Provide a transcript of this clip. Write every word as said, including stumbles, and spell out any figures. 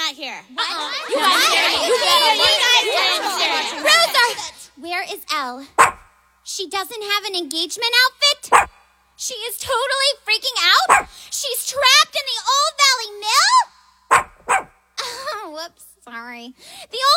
not here. What? Uh-uh. You guys hear it. You guys didn't hear it. Rosa! Where is Elle? She doesn't have an engagement outfit? She is totally freaking out? She's trapped in the Old Valley Mill? Oh, whoops, sorry. The